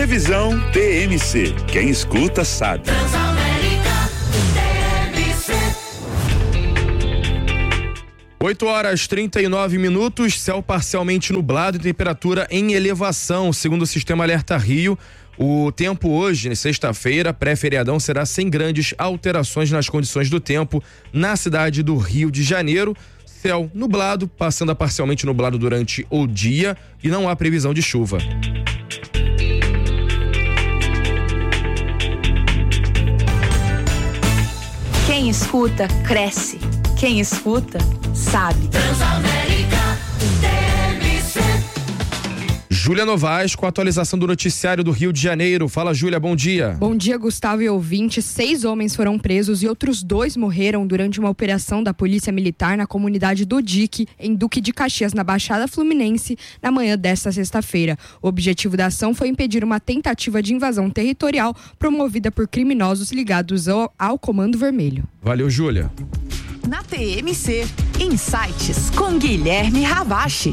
Previsão TMC. Quem escuta sabe. Transamérica TMC. 8h39, céu parcialmente nublado e temperatura em elevação, segundo o Sistema Alerta Rio. O tempo hoje, sexta-feira, pré-feriadão, será sem grandes alterações nas condições do tempo na cidade do Rio de Janeiro. Céu nublado, passando a parcialmente nublado durante o dia e não há previsão de chuva. Quem escuta, cresce. Quem escuta, sabe. Transamérica TMC. Júlia Novaes com a atualização do noticiário do Rio de Janeiro. Fala, Júlia, bom dia. Bom dia, Gustavo e ouvintes. 6 homens foram presos e outros 2 morreram durante uma operação da Polícia Militar na comunidade do Dique, em Duque de Caxias, na Baixada Fluminense, na manhã desta sexta-feira. O objetivo da ação foi impedir uma tentativa de invasão territorial promovida por criminosos ligados ao Comando Vermelho. Valeu, Júlia. Na TMC, Insights com Guilherme Ravache.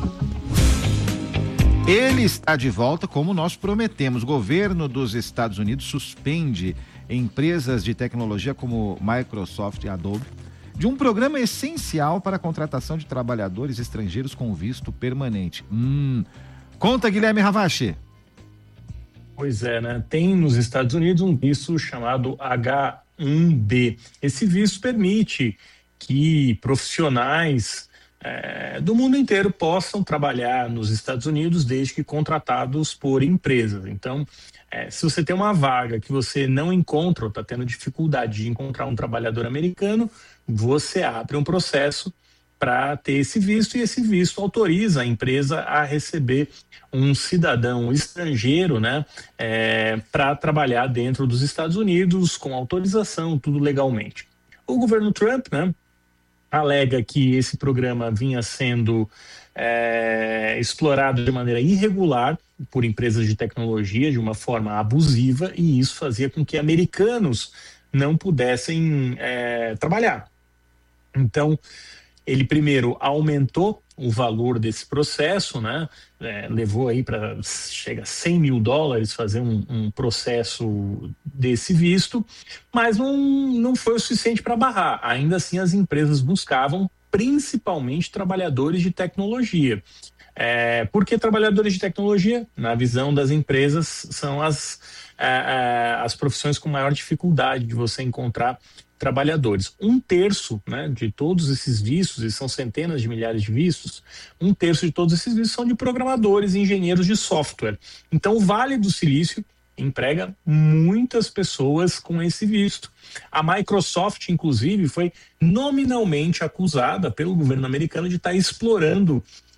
Ele está de volta, como nós prometemos. O governo dos Estados Unidos suspende empresas de tecnologia como Microsoft e Adobe de um programa essencial para a contratação de trabalhadores estrangeiros com visto permanente. Conta, Guilherme Ravache. Pois é, né? Tem nos Estados Unidos um visto chamado H-1B. Esse visto permite que profissionais do mundo inteiro possam trabalhar nos Estados Unidos desde que contratados por empresas. Então, se você tem uma vaga que você não encontra ou está tendo dificuldade de encontrar um trabalhador americano, você abre um processo para ter esse visto, e esse visto autoriza a empresa a receber um cidadão estrangeiro, né, para trabalhar dentro dos Estados Unidos com autorização, tudo legalmente. O governo Trump, né, alega que esse programa vinha sendo explorado de maneira irregular por empresas de tecnologia, de uma forma abusiva, e isso fazia com que americanos não pudessem trabalhar. Então, ele primeiro aumentou o valor desse processo, né? Levou aí para chega a $100 mil fazer um processo desse visto, mas não foi o suficiente para barrar. Ainda assim, as empresas buscavam principalmente trabalhadores de tecnologia. Por que trabalhadores de tecnologia? Na visão das empresas, são as profissões com maior dificuldade de você encontrar trabalhadores. 1/3, né, de todos esses vistos, e são centenas de milhares de vistos, 1/3 de todos esses vistos são de programadores e engenheiros de software. Então, o Vale do Silício emprega muitas pessoas com esse visto. A Microsoft, inclusive, foi nominalmente acusada pelo governo americano de estar explorando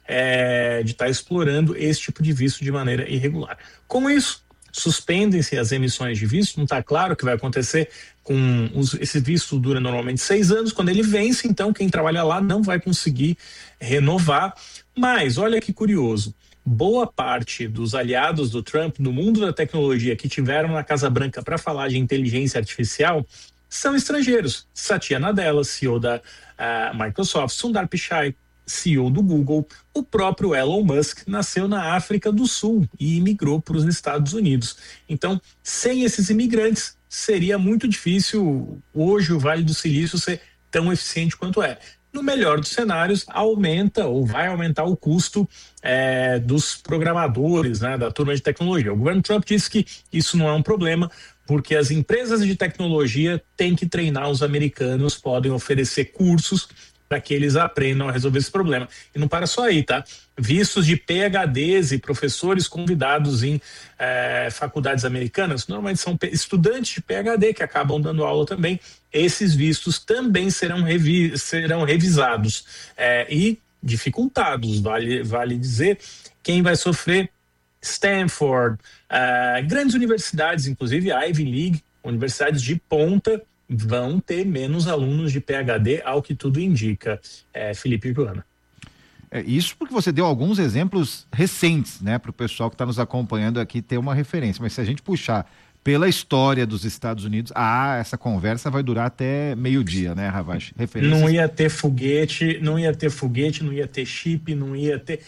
esse tipo de visto de maneira irregular. Com isso, suspendem-se as emissões de visto. Não está claro o que vai acontecer com esse visto. Dura normalmente 6 anos. Quando ele vence, então quem trabalha lá não vai conseguir renovar. Mas olha que curioso, boa parte dos aliados do Trump no mundo da tecnologia que tiveram na Casa Branca para falar de inteligência artificial são estrangeiros. Satya Nadella, CEO da Microsoft, Sundar Pichai, CEO do Google, o próprio Elon Musk nasceu na África do Sul e imigrou para os Estados Unidos. Então, sem esses imigrantes, seria muito difícil hoje o Vale do Silício ser tão eficiente quanto é. No melhor dos cenários, aumenta ou vai aumentar o custo dos programadores, né, da turma de tecnologia. O governo Trump disse que isso não é um problema, porque as empresas de tecnologia têm que treinar os americanos, podem oferecer cursos para que eles aprendam a resolver esse problema. E não para só aí, tá? Vistos de PhDs e professores convidados em faculdades americanas, normalmente são estudantes de PhD que acabam dando aula também. Esses vistos também serão revisados e dificultados, vale dizer. Quem vai sofrer? Stanford, grandes universidades, inclusive a Ivy League, universidades de ponta, vão ter menos alunos de PhD, ao que tudo indica. Felipe e Joana. Isso porque você deu alguns exemplos recentes, né, para o pessoal que está nos acompanhando aqui ter uma referência. Mas se a gente puxar pela história dos Estados Unidos, essa conversa vai durar até meio-dia, né, Ravache? Não ia ter foguete, não ia ter chip, não ia ter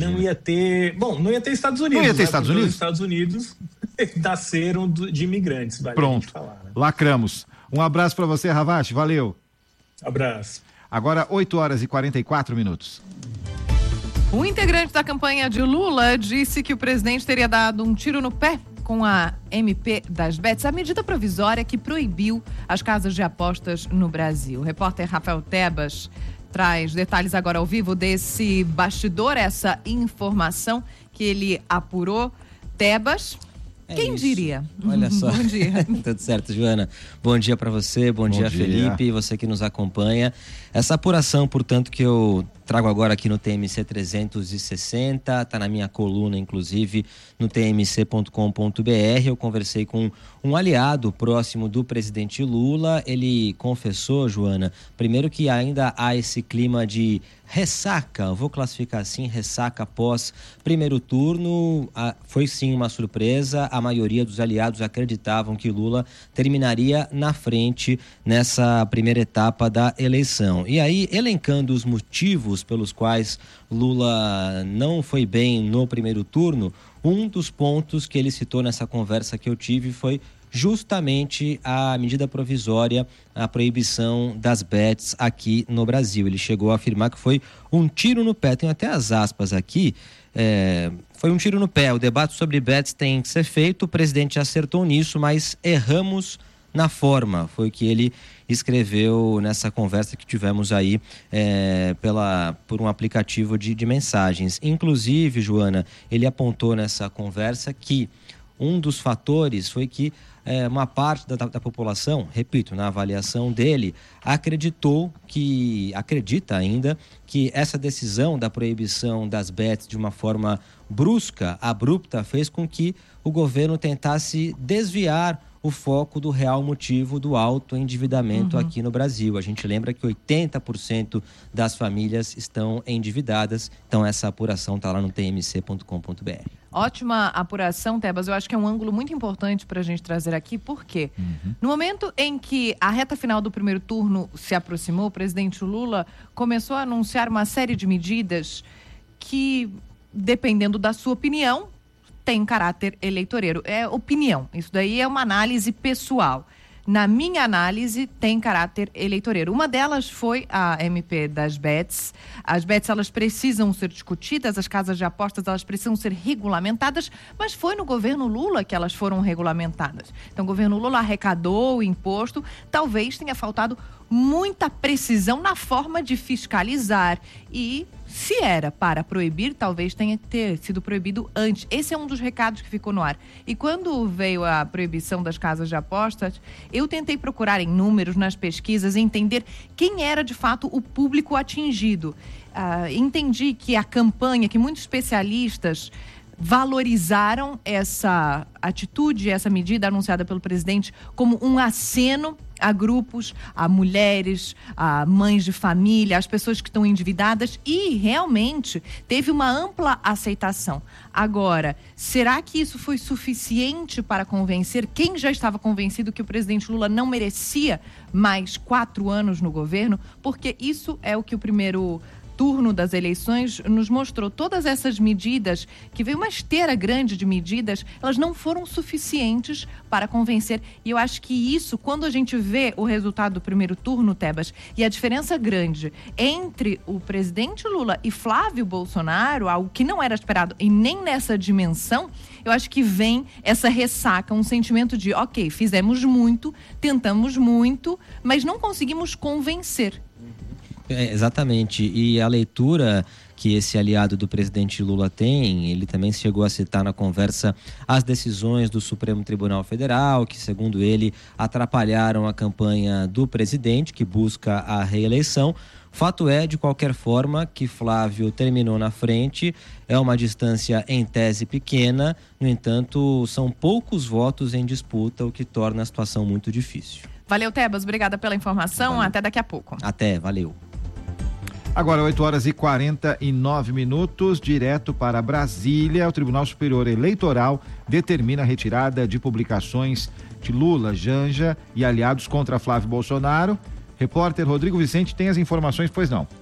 Estados Unidos. Não ia ter Estados Unidos? Os Estados Unidos nasceram de imigrantes. Vale. Pronto, falar, né? Lacramos. Um abraço para você, Ravache, valeu. Abraço. Agora 8h44. O integrante da campanha de Lula disse que o presidente teria dado um tiro no pé com a MP das bets, a medida provisória que proibiu as casas de apostas no Brasil. O repórter Rafael Tebas traz detalhes agora ao vivo desse bastidor, essa informação que ele apurou. Tebas, quem diria? Olha só. Bom dia. Tudo certo, Joana. Bom dia para você, bom dia, Felipe, você que nos acompanha. Essa apuração, portanto, que eu trago agora aqui no TMC 360, tá na minha coluna, inclusive, no tmc.com.br. Eu conversei com um aliado próximo do presidente Lula. Ele confessou, Joana, primeiro que ainda há esse clima de ressaca, vou classificar assim, ressaca após primeiro turno. Foi sim uma surpresa, a maioria dos aliados acreditavam que Lula terminaria na frente nessa primeira etapa da eleição. E aí, elencando os motivos pelos quais Lula não foi bem no primeiro turno, um dos pontos que ele citou nessa conversa que eu tive foi justamente a medida provisória, a proibição das bets aqui no Brasil. Ele chegou a afirmar que foi um tiro no pé. Tem até as aspas aqui. Foi um tiro no pé. O debate sobre bets tem que ser feito. O presidente acertou nisso, mas erramos na forma. Foi o que ele escreveu nessa conversa que tivemos aí por um aplicativo de mensagens. Inclusive, Joana, ele apontou nessa conversa que um dos fatores foi que uma parte da população, repito, na avaliação dele, acredita ainda que essa decisão da proibição das bets de uma forma brusca, abrupta, fez com que o governo tentasse desviar o foco do real motivo do alto endividamento aqui no Brasil. A gente lembra que 80% das famílias estão endividadas, então essa apuração está lá no tmc.com.br. Ótima apuração, Tebas. Eu acho que é um ângulo muito importante para a gente trazer aqui, porque no momento em que a reta final do primeiro turno se aproximou, o presidente Lula começou a anunciar uma série de medidas que, dependendo da sua opinião, tem caráter eleitoreiro. É opinião, isso daí é uma análise pessoal. Na minha análise, tem caráter eleitoreiro. Uma delas foi a MP das bets. As bets, elas precisam ser discutidas, as casas de apostas, elas precisam ser regulamentadas, mas foi no governo Lula que elas foram regulamentadas. Então, o governo Lula arrecadou o imposto, talvez tenha faltado muita precisão na forma de fiscalizar e, se era para proibir, talvez tenha sido proibido antes. Esse é um dos recados que ficou no ar. E quando veio a proibição das casas de apostas, eu tentei procurar em números, nas pesquisas, entender quem era de fato o público atingido. Entendi que a campanha, que muitos especialistas valorizaram essa atitude, essa medida anunciada pelo presidente como um aceno a grupos, a mulheres, a mães de família, as pessoas que estão endividadas, e realmente teve uma ampla aceitação. Agora, será que isso foi suficiente para convencer quem já estava convencido que o presidente Lula não merecia mais 4 anos no governo? Porque isso é o que o primeiro turno das eleições nos mostrou. Todas essas medidas, que veio uma esteira grande de medidas, elas não foram suficientes para convencer. E eu acho que isso, quando a gente vê o resultado do primeiro turno, Tebas, e a diferença grande entre o presidente Lula e Flávio Bolsonaro, algo que não era esperado e nem nessa dimensão, eu acho que vem essa ressaca, um sentimento de, ok, fizemos muito, tentamos muito, mas não conseguimos convencer. Exatamente, e a leitura que esse aliado do presidente Lula tem, ele também chegou a citar na conversa as decisões do Supremo Tribunal Federal, que, segundo ele, atrapalharam a campanha do presidente, que busca a reeleição. Fato é, de qualquer forma, que Flávio terminou na frente, é uma distância em tese pequena, no entanto, são poucos votos em disputa, o que torna a situação muito difícil. Valeu, Tebas, obrigada pela informação, Valeu. Até daqui a pouco. Até, valeu. Agora, 8h49, direto para Brasília. O Tribunal Superior Eleitoral determina a retirada de publicações de Lula, Janja e aliados contra Flávio Bolsonaro. Repórter Rodrigo Vicente tem as informações, pois não?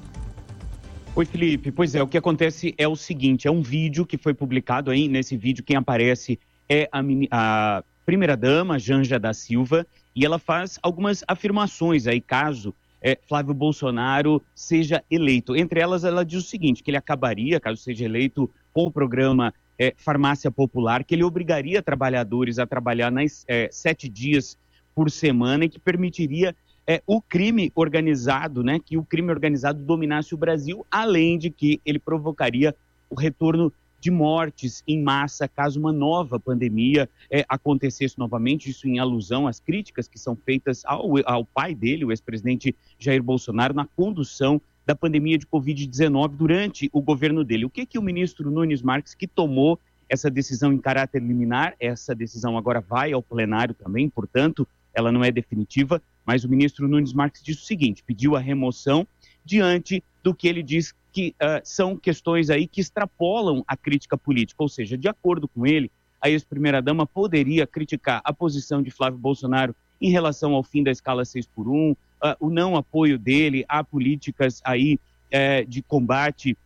Oi, Felipe. Pois é, o que acontece é o seguinte, é um vídeo que foi publicado aí, nesse vídeo quem aparece é a primeira-dama, Janja da Silva, e ela faz algumas afirmações aí, caso Flávio Bolsonaro seja eleito. Entre elas, ela diz o seguinte, que ele acabaria, caso seja eleito, com o programa Farmácia Popular, que ele obrigaria trabalhadores a trabalhar 7 dias por semana e que permitiria o crime organizado, né, que o crime organizado dominasse o Brasil, além de que ele provocaria o retorno de mortes em massa, caso uma nova pandemia acontecesse novamente, isso em alusão às críticas que são feitas ao pai dele, o ex-presidente Jair Bolsonaro, na condução da pandemia de Covid-19 durante o governo dele. O que o ministro Nunes Marques, que tomou essa decisão em caráter liminar, essa decisão agora vai ao plenário também, portanto, ela não é definitiva, mas o ministro Nunes Marques disse o seguinte, pediu a remoção diante do que ele diz que são questões aí que extrapolam a crítica política, ou seja, de acordo com ele, a ex-primeira-dama poderia criticar a posição de Flávio Bolsonaro em relação ao fim da escala 6x1, o não apoio dele a políticas aí de combate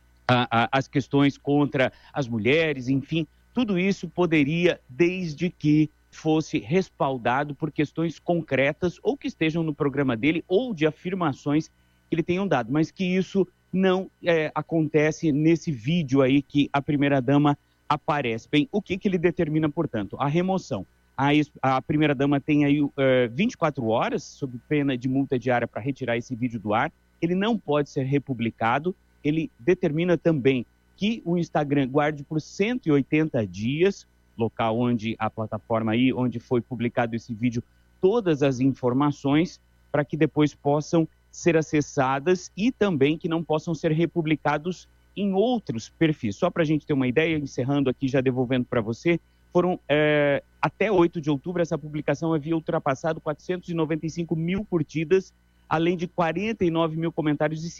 às questões contra as mulheres, enfim, tudo isso poderia, desde que fosse respaldado por questões concretas ou que estejam no programa dele ou de afirmações que ele tenham dado, mas que isso não acontece nesse vídeo aí que a primeira-dama aparece. Bem, o que ele determina, portanto? A remoção. A primeira-dama tem aí 24 horas, sob pena de multa diária, para retirar esse vídeo do ar. Ele não pode ser republicado. Ele determina também que o Instagram guarde por 180 dias, local onde a plataforma aí, onde foi publicado esse vídeo, todas as informações, para que depois possam ser acessadas e também que não possam ser republicados em outros perfis. Só para a gente ter uma ideia, encerrando aqui, já devolvendo para você, foram até 8 de outubro, essa publicação havia ultrapassado 495 mil curtidas, além de 49 mil comentários e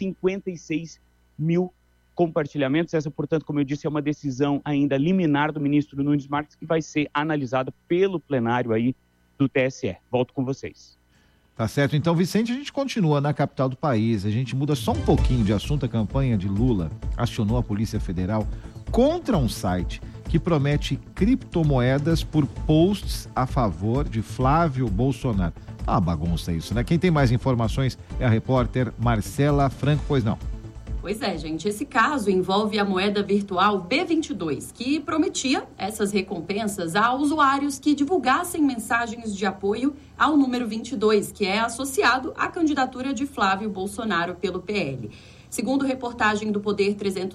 56 mil compartilhamentos. Essa, portanto, como eu disse, é uma decisão ainda liminar do ministro Nunes Marques, que vai ser analisada pelo plenário aí do TSE. Volto com vocês. Tá certo. Então, Vicente, a gente continua na capital do país. A gente muda só um pouquinho de assunto. A campanha de Lula acionou a Polícia Federal contra um site que promete criptomoedas por posts a favor de Flávio Bolsonaro. Tá uma bagunça isso, né? Quem tem mais informações é a repórter Marcela Franco, pois não? Pois é, gente, esse caso envolve a moeda virtual B22, que prometia essas recompensas a usuários que divulgassem mensagens de apoio ao número 22, que é associado à candidatura de Flávio Bolsonaro pelo PL. Segundo reportagem do Poder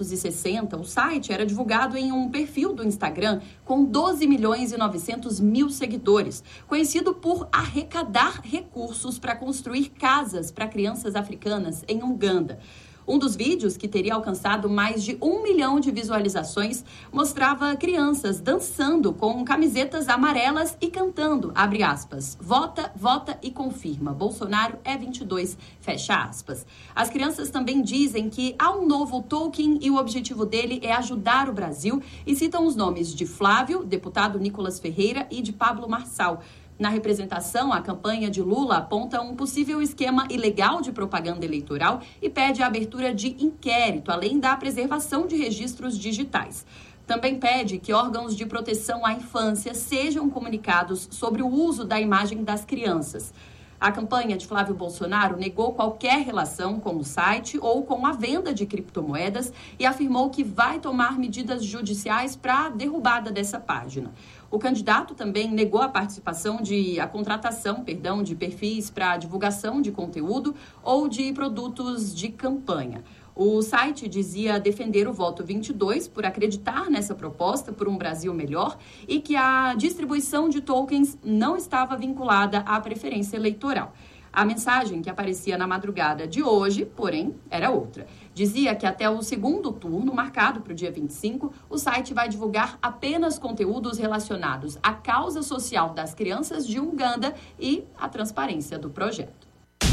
360, o site era divulgado em um perfil do Instagram com 12 milhões e 900 mil seguidores, conhecido por arrecadar recursos para construir casas para crianças africanas em Uganda. Um dos vídeos, que teria alcançado mais de 1 milhão de visualizações, mostrava crianças dançando com camisetas amarelas e cantando, abre aspas, vota, vota e confirma, Bolsonaro é 22, fecha aspas. As crianças também dizem que há um novo token e o objetivo dele é ajudar o Brasil e citam os nomes de Flávio, deputado Nicolas Ferreira e de Pablo Marçal. Na representação, a campanha de Lula aponta um possível esquema ilegal de propaganda eleitoral e pede a abertura de inquérito, além da preservação de registros digitais. Também pede que órgãos de proteção à infância sejam comunicados sobre o uso da imagem das crianças. A campanha de Flávio Bolsonaro negou qualquer relação com o site ou com a venda de criptomoedas e afirmou que vai tomar medidas judiciais para a derrubada dessa página. O candidato também negou a contratação de perfis para divulgação de conteúdo ou de produtos de campanha. O site dizia defender o voto 22 por acreditar nessa proposta por um Brasil melhor e que a distribuição de tokens não estava vinculada à preferência eleitoral. A mensagem que aparecia na madrugada de hoje, porém, era outra. Dizia que até o segundo turno, marcado para o dia 25, o site vai divulgar apenas conteúdos relacionados à causa social das crianças de Uganda e à transparência do projeto.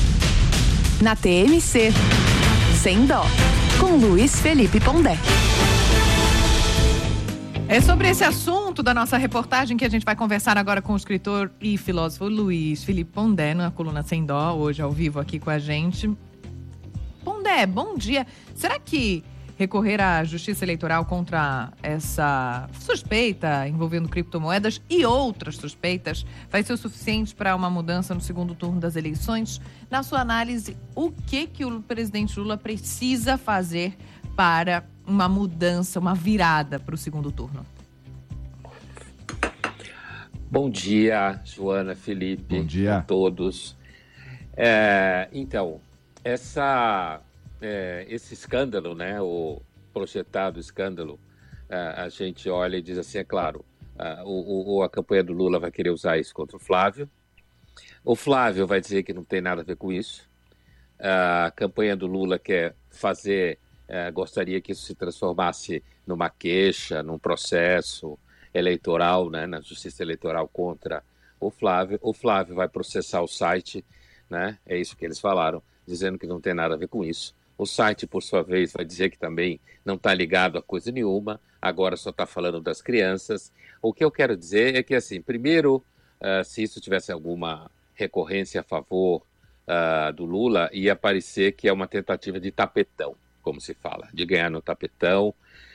Na TMC, Sem Dó, com Luiz Felipe Pondé. É sobre esse assunto minuto da nossa reportagem, que a gente vai conversar agora com o escritor e filósofo Luiz Felipe Pondé, na coluna Sem Dó, hoje ao vivo aqui com a gente. Pondé, bom dia. Será que recorrer à Justiça Eleitoral contra essa suspeita envolvendo criptomoedas e outras suspeitas vai ser o suficiente para uma mudança no segundo turno das eleições? Na sua análise, o que o presidente Lula precisa fazer para uma mudança, uma virada para o segundo turno? Bom dia, Joana, Felipe. Bom dia a todos. Então, esse escândalo, né, o projetado escândalo, a gente olha e diz assim, é claro, a campanha do Lula vai querer usar isso contra o Flávio. O Flávio vai dizer que não tem nada a ver com isso. A campanha do Lula quer fazer, gostaria que isso se transformasse numa queixa, num processo eleitoral, né, na Justiça Eleitoral contra o Flávio. O Flávio vai processar o site, né, é isso que eles falaram, dizendo que não tem nada a ver com isso. O site, por sua vez, vai dizer que também não está ligado a coisa nenhuma, agora só está falando das crianças. O que eu quero dizer é que, assim, primeiro, se isso tivesse alguma recorrência a favor do Lula, ia parecer que é uma tentativa de tapetão, como se fala, de ganhar no tapetão,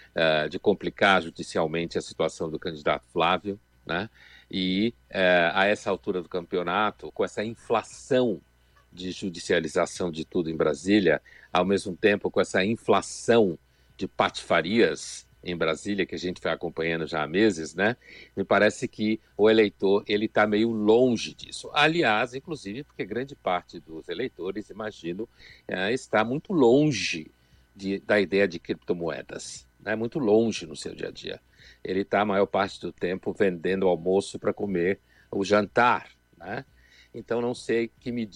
de complicar judicialmente a situação do candidato Flávio, né? E a essa altura do campeonato, com essa inflação de judicialização de tudo em Brasília, ao mesmo tempo com essa inflação de patifarias em Brasília, que a gente vai acompanhando já há meses, né? Me parece que o eleitor ele está meio longe disso. Aliás, inclusive, porque grande parte dos eleitores, imagino, está muito longe da ideia de criptomoedas, né? Muito longe no seu dia a dia. Ele está a maior parte do tempo vendendo almoço para comer o jantar, né? Então, não sei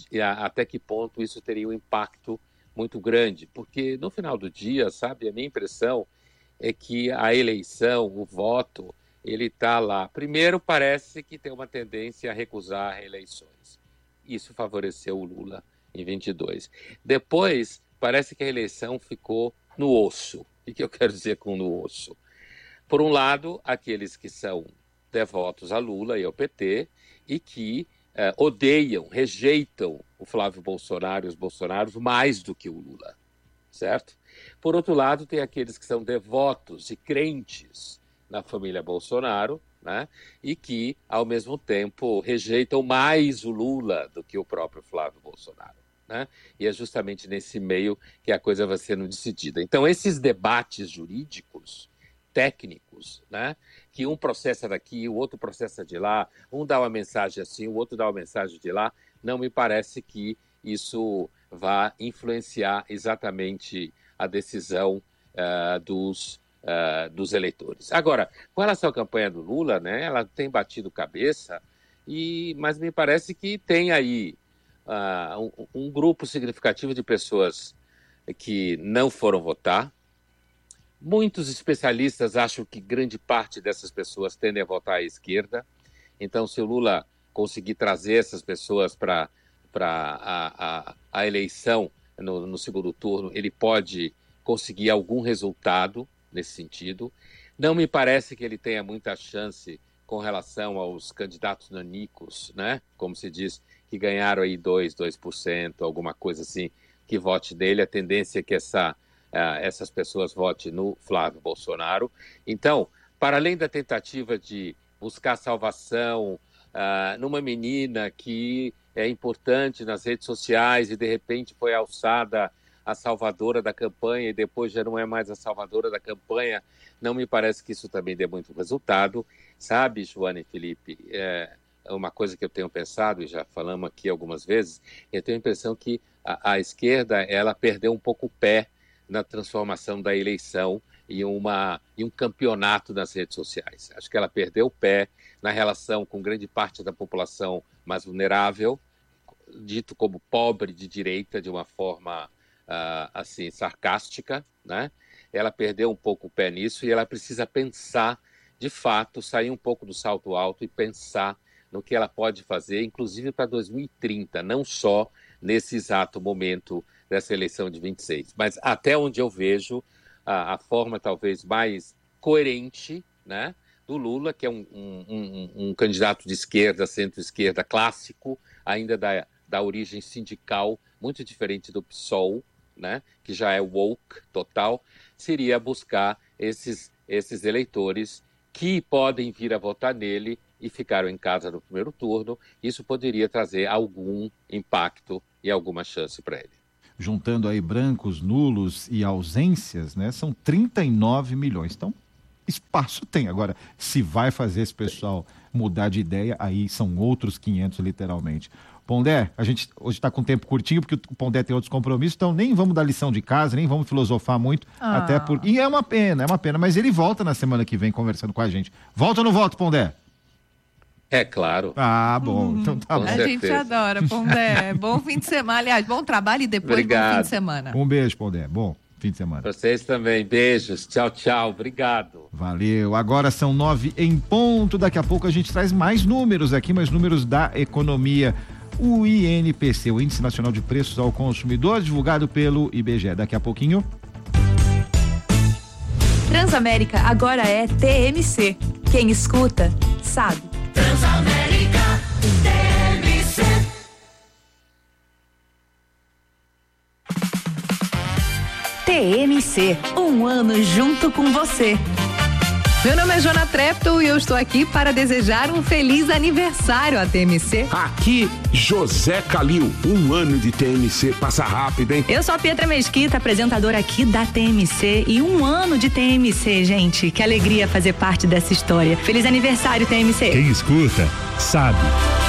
até que ponto isso teria um impacto muito grande, porque no final do dia, sabe, a minha impressão é que a eleição, o voto, ele está lá. Primeiro, parece que tem uma tendência a recusar reeleições. Isso favoreceu o Lula em 22. Depois, parece que a eleição ficou no osso. O que eu quero dizer com no osso? Por um lado, aqueles que são devotos a Lula e ao PT e que odeiam, rejeitam o Flávio Bolsonaro e os Bolsonaros mais do que o Lula, certo? Por outro lado, tem aqueles que são devotos e crentes na família Bolsonaro, né? E que, ao mesmo tempo, rejeitam mais o Lula do que o próprio Flávio Bolsonaro, né? E é justamente nesse meio que a coisa vai sendo decidida. Então, esses debates jurídicos, técnicos, né? Que um processa daqui, o outro processa de lá, um dá uma mensagem assim, o outro dá uma mensagem de lá, não me parece que isso vá influenciar exatamente a decisão dos eleitores. Agora, com relação à campanha do Lula, né, ela tem batido cabeça, mas me parece que tem aí um grupo significativo de pessoas que não foram votar. Muitos especialistas acham que grande parte dessas pessoas tendem a votar à esquerda. Então, se o Lula conseguir trazer essas pessoas para a eleição no segundo turno, ele pode conseguir algum resultado nesse sentido. Não me parece que ele tenha muita chance com relação aos candidatos nanicos, né? Como se diz, que ganharam aí 2%, alguma coisa assim, que vote dele. A tendência é que essas pessoas votem no Flávio Bolsonaro. Então, para além da tentativa de buscar salvação numa menina que é importante nas redes sociais e, de repente, foi alçada a salvadora da campanha e depois já não é mais a salvadora da campanha, não me parece que isso também dê muito resultado. Sabe, Joana e Felipe, é uma coisa que eu tenho pensado, e já falamos aqui algumas vezes, eu tenho a impressão que a esquerda ela perdeu um pouco o pé na transformação da eleição em um campeonato nas redes sociais. Acho que ela perdeu o pé na relação com grande parte da população mais vulnerável, dito como pobre de direita, de uma forma assim sarcástica, né? Ela perdeu um pouco o pé nisso e ela precisa pensar, de fato, sair um pouco do salto alto e pensar no que ela pode fazer, inclusive para 2030, não só nesse exato momento dessa eleição de 26. Mas até onde eu vejo a forma talvez mais coerente, né, do Lula, que é um candidato de esquerda, centro-esquerda clássico, ainda da origem sindical, muito diferente do PSOL, né, que já é woke total, seria buscar esses eleitores que podem vir a votar nele e ficaram em casa no primeiro turno. Isso poderia trazer algum impacto e alguma chance para ele. Juntando aí brancos, nulos e ausências, né, são 39 milhões. Então, espaço tem. Agora, se vai fazer esse pessoal mudar de ideia, aí são outros 500 literalmente. Pondé, a gente hoje está com tempo curtinho, porque o Pondé tem outros compromissos, então nem vamos dar lição de casa, nem vamos filosofar muito, até porque... E é uma pena, mas ele volta na semana que vem conversando com a gente. Volta ou não volta, Pondé? É claro. Ah, bom. Então tá bom. A gente adora, Pondé. Bom fim de semana. Aliás, bom trabalho e depois bom fim de semana. Um beijo, Pondé. Bom fim de semana. Pra vocês também. Beijos. Tchau, tchau. Obrigado. Valeu. Agora são 9 em ponto. Daqui a pouco a gente traz mais números aqui, mais números da economia. O INPC, o Índice Nacional de Preços ao Consumidor, divulgado pelo IBGE. Daqui a pouquinho. Transamérica agora é TMC. Quem escuta, sabe. Transamérica TMC. TMC, um ano junto com você. Meu nome é Jona Trepto e eu estou aqui para desejar um feliz aniversário à TMC. Aqui, José Calil, um ano de TMC, passa rápido, hein? Eu sou a Pietra Mesquita, apresentadora aqui da TMC, e um ano de TMC, gente, que alegria fazer parte dessa história. Feliz aniversário, TMC. Quem escuta, sabe.